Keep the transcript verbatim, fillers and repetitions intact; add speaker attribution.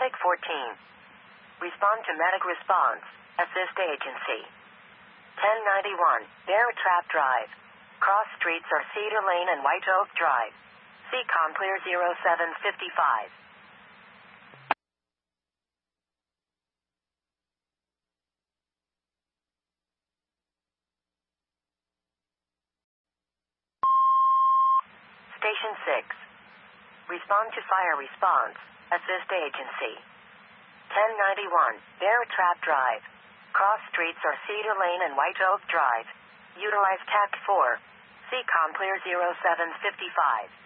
Speaker 1: Medic fourteen. Respond to Medic Response. Assist Agency. ten ninety-one, Bear Trap Drive. Cross streets are Cedar Lane and White Oak Drive. C COM clear zero seven five. Station six. Respond to fire response. Assist Agency. ten ninety-one, Bear Trap Drive. Cross streets are Cedar Lane and White Oak Drive. Utilize T A C four. C COM clear zero seven five.